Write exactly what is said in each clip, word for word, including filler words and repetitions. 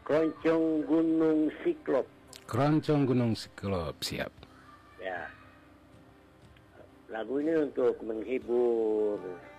Keroncong Gunung Siklop. Keroncong Gunung Siklop, siap. Ya. Lagu ini untuk menghibur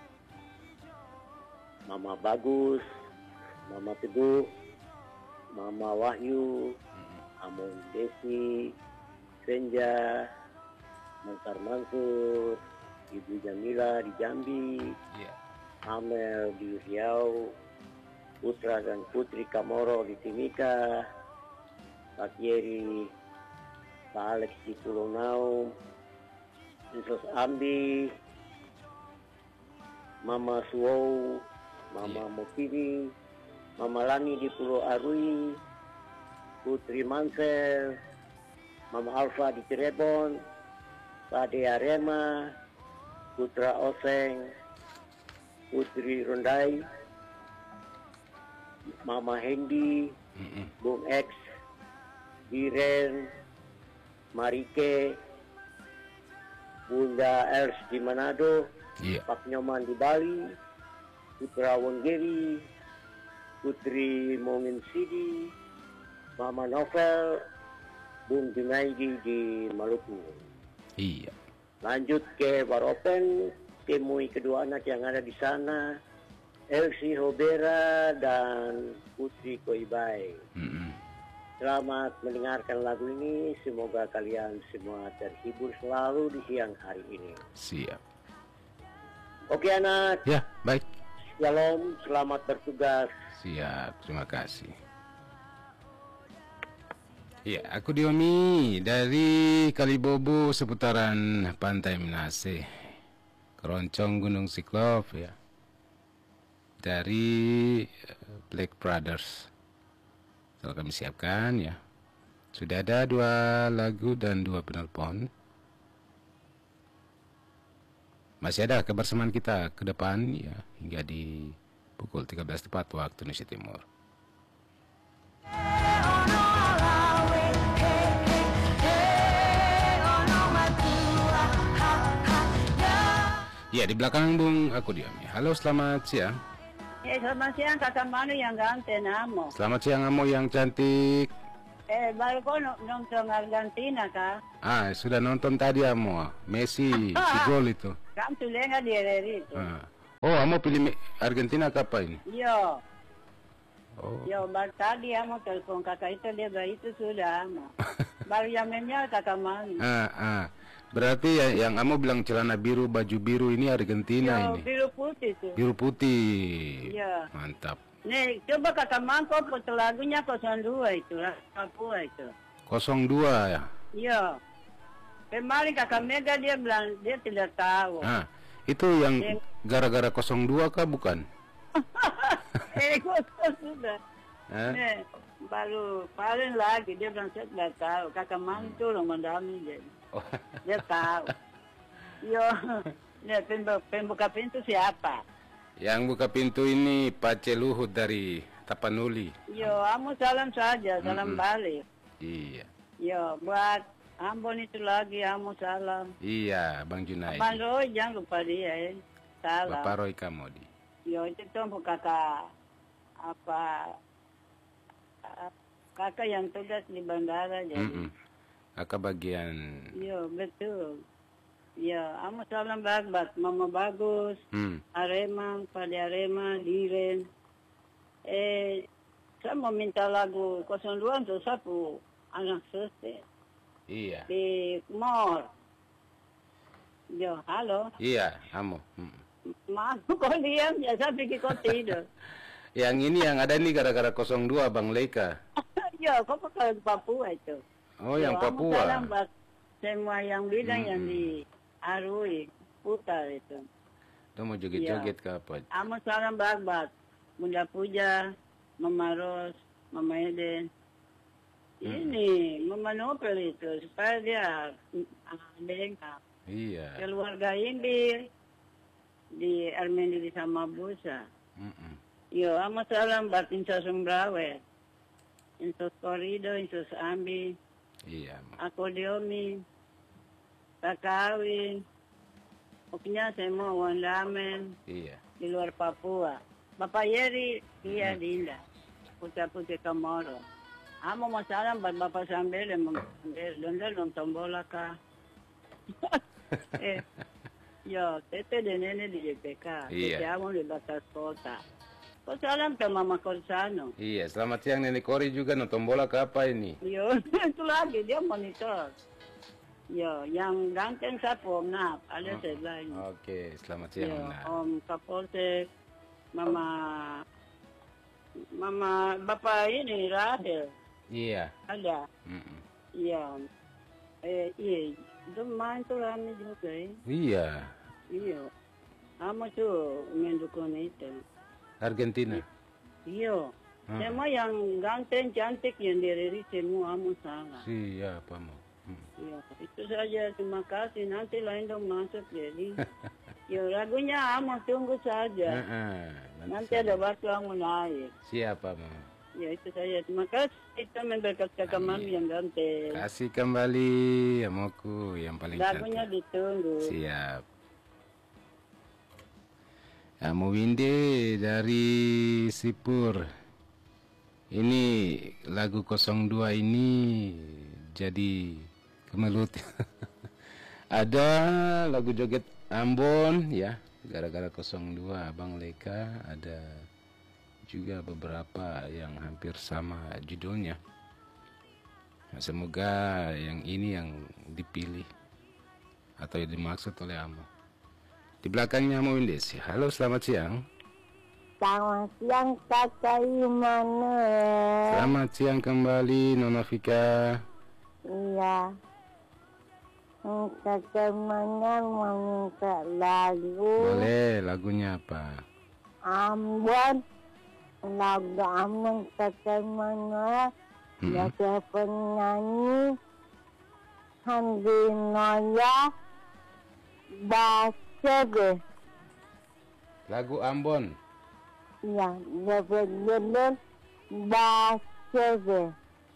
Mama Bagus, Mama Teguh, Mama Wahyu, Amon Desi, Senja, Mansar Mansur, Ibu Jamila di Jambi, yeah. Amel di Riau, Putra dan Putri Kamoro di Timika, Pak Yeri, Pak Alex di Pulau Naum, Insos Ambi, Mama Suwou, Mama yeah. Mokini, Mama Lani di Pulau Arui, Putri Mansel, Mama Alfa di Cirebon, Pade Arema, Putra Oseng, Putri Rondai, Mama Hendi, mm-hmm. Bung X, Biren, Marike, Bunda Els di Manado, yeah. Pak Nyoman di Bali, Putra Wonggeri, Putri Mongin Sidi, Mama Novel, Bung Junaidi di Maluku. Iya. Lanjut ke Waropen, temui kedua anak yang ada di sana, Elsie Hobera dan Putri Koibai. Mm-hmm. Selamat mendengarkan lagu ini, semoga kalian semua terhibur selalu di siang hari ini. Siap. Oke anak. Ya, baik. Shalom, selamat bertugas. Siap, terima kasih. Ya, aku Diomi dari Kalibobo seputaran Pantai Minase, Keroncong Gunung Siklop ya, dari Black Brothers. Telah kami siapkan ya. Sudah ada dua lagu dan dua penelpon. Masih ada kebersamaan kita ke depan ya hingga di pukul tiga belas tepat waktu Indonesia Timur. Ya, di belakang Bung aku diam ya. Halo, selamat siang. Eh, selamat siang Kakak Manu yang ganteng Amo. Selamat siang Amo yang cantik. Eh, baru kau nonton Argentina kah? Ah, sudah nonton tadi Amo. Messi, si gol itu. Kamu tuh lengah di R R I itu. Ah. Oh, Amo pilih Argentina kapan ini? Iya. Oh. Yo, baru tadi Amo telepon kakak itu, dia baru itu sudah Amo. Baru yang memnya Kakak Manu. Ah, ah. Berarti ya, yang kamu bilang celana biru, baju biru ini Argentina. Yo, ini biru putih tuh. Biru putih. Iya. Mantap. Nih, coba Kakak Mangko foto lagunya nol dua itu lah, Papua itu. nol dua ya? Iya. Kemarin Kakak Mega dia bilang dia tidak tahu. Ah, itu yang gara-gara nol dua kah bukan? Eh, kok sudah. Eh? Nih, baru paling lagi dia bilang saya tidak tahu. Kakak Mantu loh mendami dia. Oh. Dia tahu. Yo, lihat pembuka pintu siapa? Yang buka pintu ini Pace Luhut dari Tapanuli. Yo, kamu salam saja, salam mm-hmm. balik. Iya. Yo, buat Ambon itu lagi, kamu salam. Iya, Bang Junaidi. Bang Roy, jangan lupa dia ya. Salam. Bapak Roy Kamodi. Yo, itu tuh kakak apa? Kakak yang tugas di bandara jadi. Mm-mm. Kakak bagian. Yo, betul. Ya, kamu salam banget, Mama Bagus, hmm. Arema, Pada Arema, Diren. Eh, saya mau minta lagu nol dua untuk satu anak selesai. Iya. Di mall. Yo, halo. Iya, kamu. Hmm. Maaf, kok diam? Ya, saya pikir kau tidur. Yang ini yang ada ini gara-gara nol dua, Bang Leika. Yo, kok pakai Papua itu? Oh, Yo, yang Papua. Kamu salam buat semua yang bilang hmm. yang di Arui, putar itu. Itu mau joget-joget ya. Ke apa? Kamu salam banget, Bunda Puja, Mama Ros, Mama Eden. Hmm. Ini, Mama Nopel itu, supaya dia bengkak. Iya. Keluarga Imbil, di Armendi di Samabusa. Mm-mm. Yo, kamu salam buat Insa Sumbrawe, Insus Korido, Insus Ambi. Iya. Aku Diomi. Kakawin, pokoknya semua Wandamen, iya. Di luar Papua. Bapak Yeri, iya hmm. di Indah. putih-putih kamoro. Amo masalah buat bapak sambil yang mengambil dan dalam tombola ka. eh, yo, tete dan nenek di J P K. Iya. Tete amo di batas kota. Kau salam ke Mama Corsano. Iya, selamat siang Nenek Kori juga nonton bola ke apa ini? Yo, itu lagi dia monitor. Yo, yang ganteng siapa Om Nap, ada Oh, saya lain. Oke, selamat siang Yo, Nah. Om Kapolsek, Mama, Mama Bapak ini Rahel. Iya. Ada. Mm-mm. Iya. Eh, iya. Itu main tuh rame juga ya. Iya, Iya. Amo tuh mendukung itu. Argentina. Iya. Ah. Semua yang ganteng, cantik yang diri semua amo sangat. Siapa mau? Hmm. Iya. Itu saja. Terima kasih. Nanti lain dong masuk jadi. Ya lagunya amo tunggu saja. Ah, Nanti ada waktu amo naik. Siapa mau? Ya itu saja. Terima kasih. Kita memberkat kakak mami yang ganteng. Kasih kembali amoku yang paling Lagunya cantik. ditunggu. Siap. Amo Winde dari Sipur. Ini lagu nol dua ini jadi kemelut. Ada lagu joget Ambon ya, gara-gara nol dua Abang Leka, ada juga beberapa yang hampir sama judulnya. Nah, semoga yang ini yang dipilih atau yang dimaksud oleh Amo. Di belakangnya Amo Windes. Halo, selamat siang. Selamat siang Kakak Immanuel. Selamat siang kembali Nona Vika. Iya. Kakak Immanuel mau minta lagu Boleh, lagunya apa? Ambon. Lagu Ambon Kakak Immanuel. Hmm. Dari penyanyi Handi Noya Basebe. Lagu Ambon. Iya, dari judul Basebe.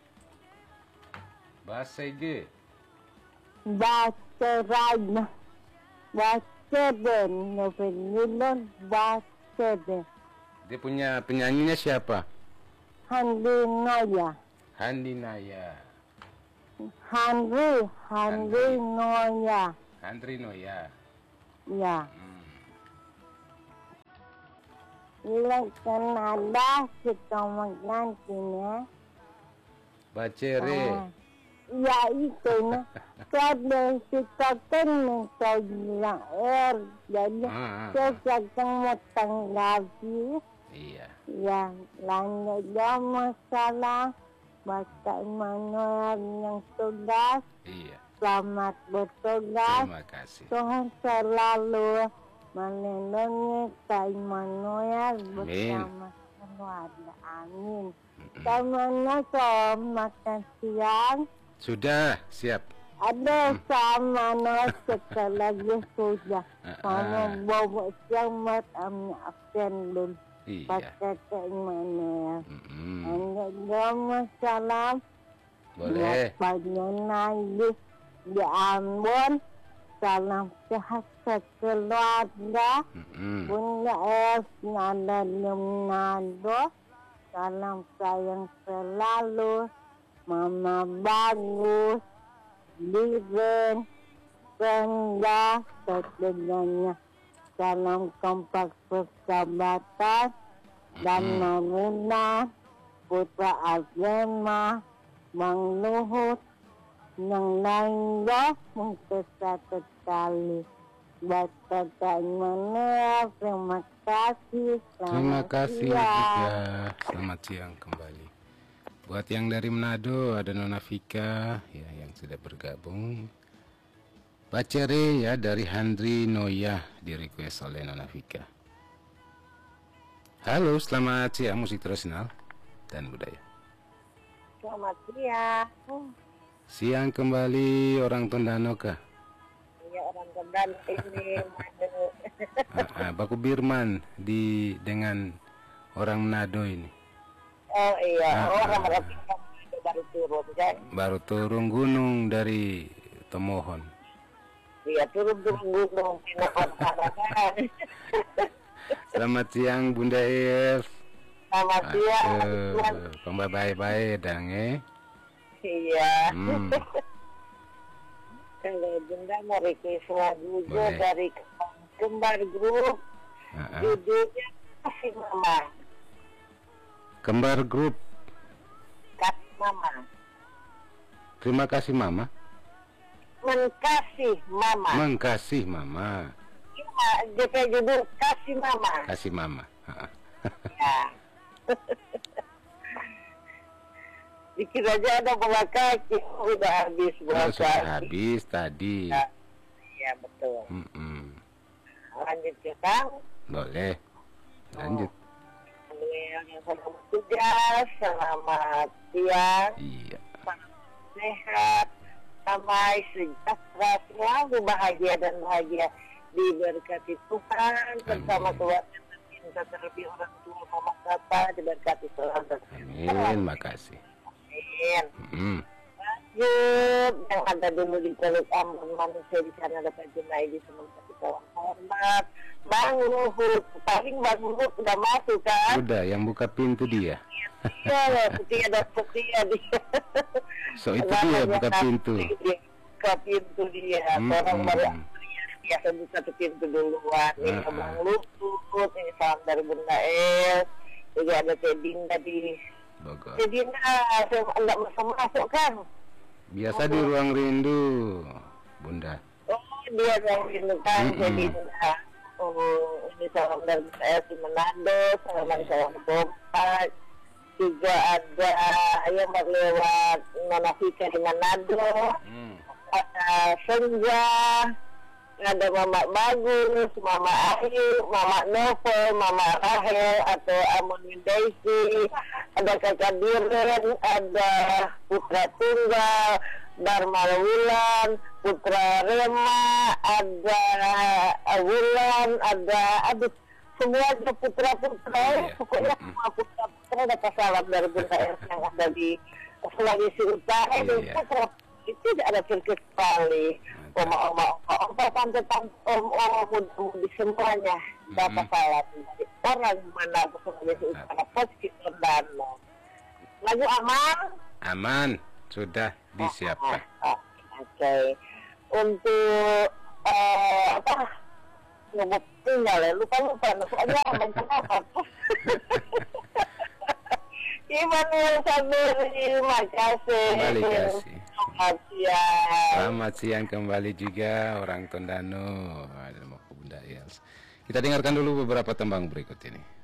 Basege. Basebe. Basebe. Dari judul Basebe. Dia punya penyanyinya siapa? Handi Noya. Handi Naya. Handri. Handri Noya. Handri Noya. Ya. Hmm. Bila Kanada kita menggantinya. Bacere. Ah, ya itu nah. Kalau kita kan minta bilang er. Jadi Ah, ah, kita akan mau tanggapi. Iya. Ya, lanjut dia masalah. Bapak Immanuel yang tugas. Iya. Selamat bertugas. Terima kasih. Tuhan selalu melindungi Kak Immanuel bersama keluarga. Amin. Temannya soal makan siang. Sudah, siap. Ada sama no sekali lagi sudah. Ah, Sama ah. bobo siang mat amnya absen dulu. Iya. Pakai Kak Immanuel. Mm-mm. Hanya dua salam. Boleh. Banyak lagi di Ambon. Salam sehat sekeluarga. Mm-mm. Bunda Es nada Leonardo. Salam sayang selalu. Mama bagus. Liren. Penda. Ketiganya. Salam kompak persahabatan. Dan Maruna. Putra Azema. Bang Luhut. Yang lainnya mungkin satu kali. Bapak Immanuel, terima kasih. Terima Selamat kasih siang. juga. Selamat siang kembali. Buat yang dari Manado ada Nona Vika ya yang sudah bergabung. Bacere ya dari Handri Noya di request oleh Nona Vika. Halo, selamat siang musik tradisional dan budaya. Selamat siang. Siang kembali orang Tondano kah? Iya, orang Kendal ini. Ah, ah, Baku Birman di dengan orang Manado ini. Oh iya, Ah, orang ah. orang baru turun kan. Baru turun gunung dari Tomohon. Iya, turun-turun gunung. Pindah kan. Selamat siang Bunda Ef. Selamat siang. Pembay-bay dang eh. Iya. Hmm. Kalau Bunda mau request lagu juga Boleh. dari Kembar Group. Uh-uh. Judulnya Kasih Mama. Kembar Group. Kasih Mama. Terima kasih Mama. Menkasih Mama. Mengkasih Mama. Iya, D P judul Kasih Mama. Kasih Mama. Uh-uh. Ya. Dikira aja ada bola kaki, udah habis bola Oh, sudah kaki. habis tadi. Ya. Iya betul. Mm-mm. Lanjut ya Kang. Boleh. Lanjut. Yang selamat tugas, selamat siang, Iya. sehat, damai, sejahtera, selalu bahagia dan bahagia diberkati Tuhan bersama Amin. keluarga tercinta terlebih orang tua mama papa diberkati selalu. Amin. Makasih. Amin. Mm. Lanjut yang ada dulu di Teluk Ambon manusia di sana dapat Junaidi semoga kita hormat. Bang Luhut, paling Bang Luhut udah masuk kan? Udah, yang buka pintu dia. Iya, setia dan setia dia. So itu dia buka pintu. Buka pintu dia. Hmm, Orang hmm. baru biasa buka tuh pintu duluan. Ini Ah, Bang ah. Luhut, ini salam dari Bunda El. Juga ada Teh Dinda di Bogor. Teh Dinda, saya enggak masuk masuk kan? Biasa di ruang rindu, Bunda. Oh, dia yang rindu kan, Mm-mm. Teh Dinda. Oh, ini salam dari Bunda El di Manado, salam dari salam Bompat. Juga ada yang berlewat Nona Fika di Manado, Hmm. ada Senja, ada Mama Bagus, Mama Ayu, Mama Novel, Mama Rahel, atau Amon Daisy, ada Kakak Diren, ada Putra Tunggal, Dharma Wulan, Putra Rema, ada Wulan, ada aduh semua ada putra-putra, Iya. pokoknya Mm-mm. semua putra-putra dapat salam dari Bunda El yang ada di Sulawesi Utara dan Iya. putra itu ada Turki sekali. Oma-oma, oma tante-tante, om-om muda-mudi semuanya dapat Mm-mm. salam dari orang mana ke Sulawesi Utara, positif dan lagu aman. Aman, sudah disiapkan. Ah, Oke, untuk eh, apa? Ngebut tinggal ya, lupa-lupa, soalnya banyak apa. Immanuel Saberi, terima kasih. Kembali kasih. Selamat siang. Selamat siang kembali juga orang Tondano. Ada mau ke Bunda Els. Kita dengarkan dulu beberapa tembang berikut ini.